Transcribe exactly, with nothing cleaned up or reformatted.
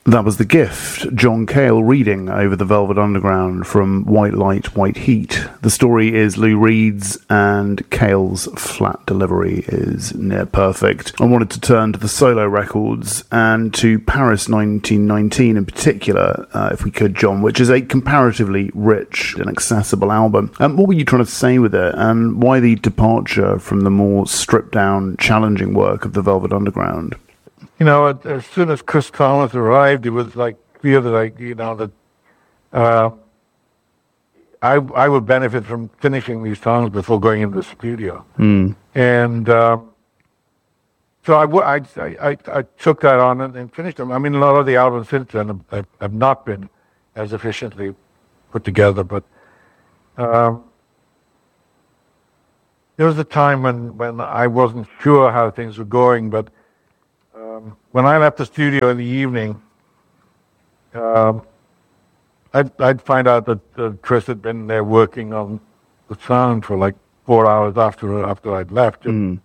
That was The Gift, John Cale reading over the Velvet Underground from White Light, White Heat. The story is Lou Reed's, and Cale's flat delivery is near perfect. I wanted to turn to the solo records and to Paris nineteen nineteen in particular, uh, if we could, John, which is a comparatively rich and accessible album. Um, what were you trying to say with it, and why the departure from the more stripped-down, challenging work of the Velvet Underground? You know, as soon as Chris Collins arrived, it was like clear that I, you know, that uh, I I would benefit from finishing these songs before going into the studio. Mm. And uh, so I, I, I, I took that on and, and finished them. I mean, a lot of the albums since then have, have not been as efficiently put together, but um, there was a time when, when I wasn't sure how things were going, but Um, when I left the studio in the evening, um, I'd, I'd find out that uh, Chris had been there working on the sound for like four hours after after I'd left. Mm.